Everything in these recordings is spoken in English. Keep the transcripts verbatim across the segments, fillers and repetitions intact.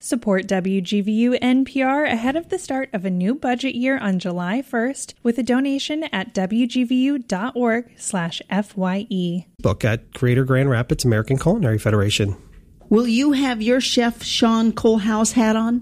Support W G V U N P R ahead of the start of a new budget year on July first with a donation at W G V U dot org slash F Y E. Book at Greater Grand Rapids American Culinary Federation. Will you have your Chef Sean Kohlhaas hat on?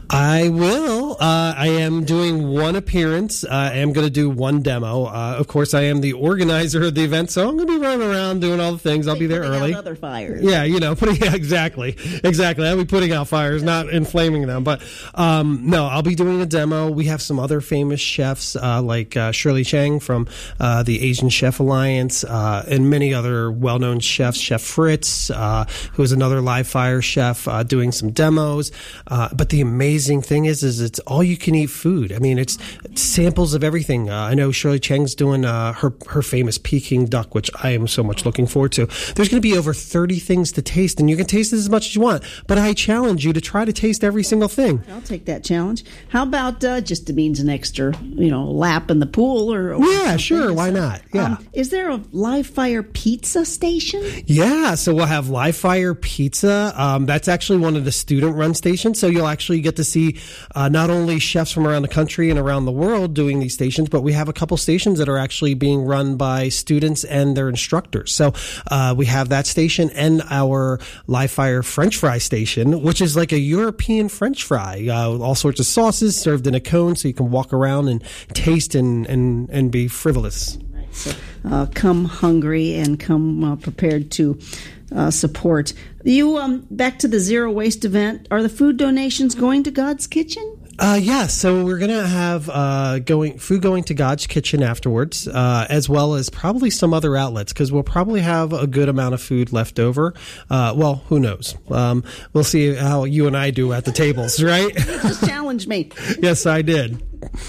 I will. Uh, I am doing one appearance. Uh, I am going to do one demo. Uh, of course, I am the organizer of the event, so I'm going to be running around doing all the things. I'll be there early. Out other fires. Yeah, you know, putting yeah, exactly, exactly. I'll be putting out fires, not inflaming them. But um, no, I'll be doing a demo. We have some other famous chefs uh, like uh, Shirley Chang from uh, the Asian Chef Alliance, uh, and many other well-known chefs. Chef Fritz, uh, who is another live fire chef, uh, doing some demos. Uh, but the amazing thing is, is it's all you can eat food. I mean, it's, it's samples of everything. Uh, I know Shirley Chang's doing uh, her her famous Peking duck, which I am so much looking forward to. There's going to be over thirty things to taste, and you can taste as much as you want. But I challenge you to try to taste every single thing. I'll take that challenge. How about uh, just it means an extra, you know, lap in the pool or? or yeah, sure. Why not? Yeah. Um, is there a live fire pizza station? Yeah, so we'll have live fire pizza. Um, that's actually one of the student-run stations, so you'll actually get to see uh, not only chefs from around the country and around the world doing these stations, but we have a couple stations that are actually being run by students and their instructors. So uh, we have that station and our live fire French fry station, which is like a European French fry, uh, with all sorts of sauces served in a cone, so you can walk around and taste and, and, and be frivolous. So, uh, come hungry and come uh, prepared to uh, support. You um, back to the zero waste event. Are the food donations going to God's Kitchen? Uh, yeah, so we're going to have uh, going food going to God's Kitchen afterwards, uh, as well as probably some other outlets, because we'll probably have a good amount of food left over. Uh, well, who knows? Um, we'll see how you and I do at the tables, right? You just challenged me. Yes, I did.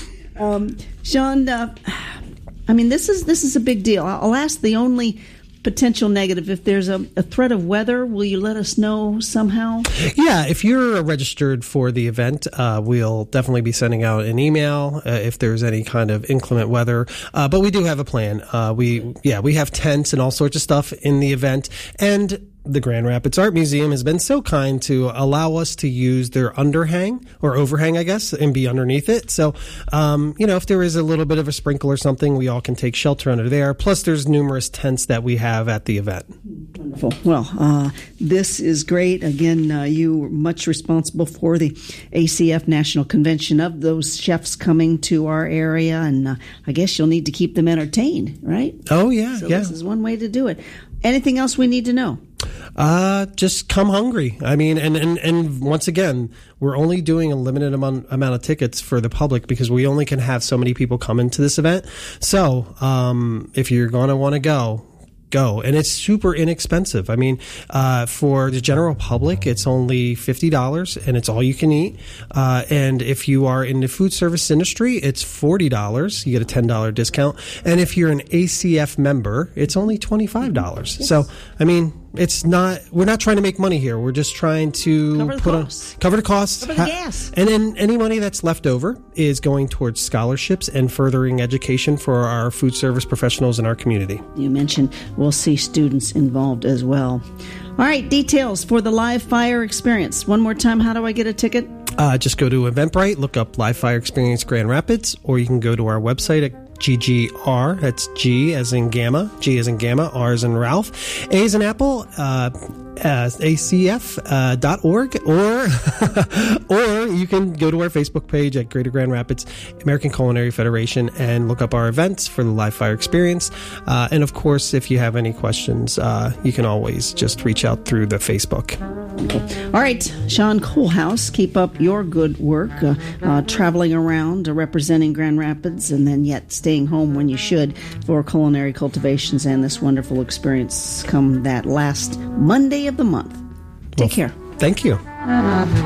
Um, Sean, uh, I mean, this is this is a big deal. I'll ask the only potential negative. If there's a, a threat of weather, will you let us know somehow? Yeah, if you're registered for the event, uh, we'll definitely be sending out an email uh, if there's any kind of inclement weather. Uh, but we do have a plan. Uh, we, yeah, we have tents and all sorts of stuff in the event. And the Grand Rapids Art Museum has been so kind to allow us to use their underhang or overhang, I guess, and be underneath it. So, um, you know, if there is a little bit of a sprinkle or something, we all can take shelter under there. Plus, there's numerous tents that we have at the event. Wonderful. Well, uh, this is great. Again, uh, you were much responsible for the A C F National Convention of those chefs coming to our area, and uh, I guess you'll need to keep them entertained, right? Oh, yeah, so yeah. This is one way to do it. Anything else we need to know? Uh, just come hungry. I mean, and, and, and once again, we're only doing a limited amount, amount of tickets for the public because we only can have so many people come into this event. So, um, if you're going to want to go, go. And it's super inexpensive. I mean, uh, for the general public, it's only fifty dollars and it's all you can eat. Uh, and if you are in the food service industry, it's forty dollars. You get a ten dollars discount. And if you're an A C F member, it's only twenty-five dollars. Yes. So, I mean, it's not, we're not trying to make money here. We're just trying to cover the put costs. on, cover the costs. Cover the gas. And then any money that's left over is going towards scholarships and furthering education for our food service professionals in our community. You mentioned we'll see students involved as well. All right, details for the live fire experience. One more time, how do I get a ticket? Uh, just go to Eventbrite, look up Live Fire Experience Grand Rapids, or you can go to our website at G G R, that's G as in Gamma, G as in Gamma, R as in Ralph, A as in Apple, uh, uh, A C F dot org, or or you can go to our Facebook page at Greater Grand Rapids American Culinary Federation and look up our events for the Live Fire Experience. Uh, and of course, if you have any questions, uh, you can always just reach out through the Facebook. All right, Sean Kohlhaas, keep up your good work, uh, uh, traveling around, uh, representing Grand Rapids, and then yet staying home when you should for Culinary Cultivations and this wonderful experience come that last Monday of the month. Take Well, care. Thank you.